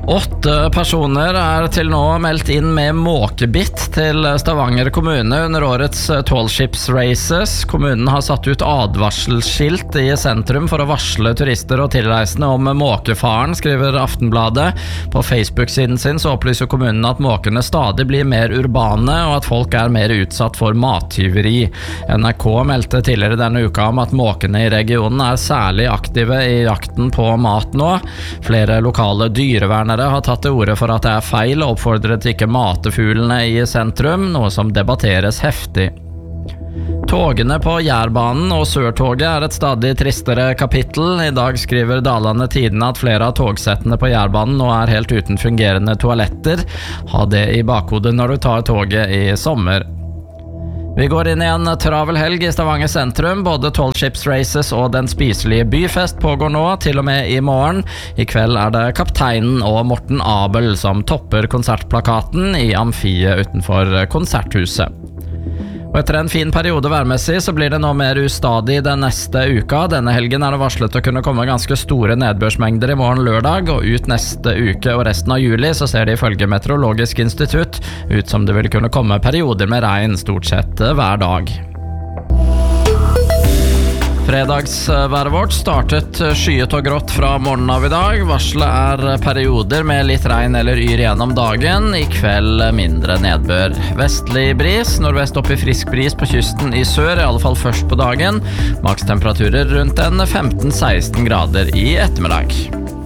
8 personer til nå meldt inn med måkebitt til Stavanger kommune under årets tallships races. Kommunen har satt ut advarselskilt i sentrum for å varsle turister og tilreisende om måkefaren, skriver Aftenbladet. På Facebook-siden sin så opplyser kommunen at måkene stadig blir mer urbane, og at folk er mer utsatt for mattyveri. NRK meldte tidligere denne uka om at måkene i regionen er særlig aktive i jakten på mat nå. Flere lokale dyrevernere har tatt til orde for at det er feil og oppfordret ikke matefuglene i sentrum, noe som debatteres heftig. Togene på Jærbanen og Sørtoget er et stadig tristere kapittel. I dag skriver Dalane Tidene at flere av togsettene på Jærbanen nå er helt uten fungerende toaletter. Ha det i bakhodet når du tar toget i sommer. Vi går inn i en travel helg i Stavanger sentrum. Både tallships races og den spiselige byfest pågår nå, til og med i morgen. I kveld er det Kapteinen og Morten Abel som topper konsertplakaten i amfiet utenfor konserthuset. Og etter en fin periode værmessig så blir det nå mer ustadig den neste uka. Denne helgen er det varslet å kunne komme ganske store nedbørsmengder i morgen lørdag, og ut neste uke og resten av juli så ser det ifølge Meteorologisk institutt ut som det vil kunne komme perioder med regn stort sett hver dag. Fredagsværet vårt startet skyet og grått fra morgenen av i dag. Varselet er perioder med litt regn eller yr gjennom dagen. I kveld mindre nedbør. Vestlig bris, nordvest opp i frisk bris på kysten i sør, i alle fall først på dagen. Makstemperaturer rundt en 15-16 grader i ettermiddag.